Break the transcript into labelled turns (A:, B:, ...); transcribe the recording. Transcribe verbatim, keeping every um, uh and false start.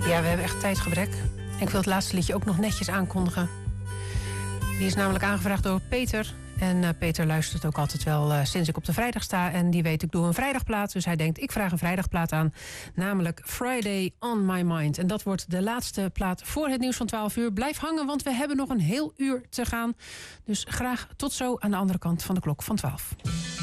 A: Ja, we hebben echt tijdgebrek. Ik wil het laatste liedje ook nog netjes aankondigen. Die is namelijk aangevraagd door Peter. En uh, Peter luistert ook altijd wel uh, sinds ik op de vrijdag sta. En die weet, ik doe een vrijdagplaat. Dus hij denkt, ik vraag een vrijdagplaat aan. Namelijk Friday on My Mind. En dat wordt de laatste plaat voor het nieuws van twaalf uur. Blijf hangen, want we hebben nog een heel uur te gaan. Dus graag tot zo aan de andere kant van de klok van twaalf.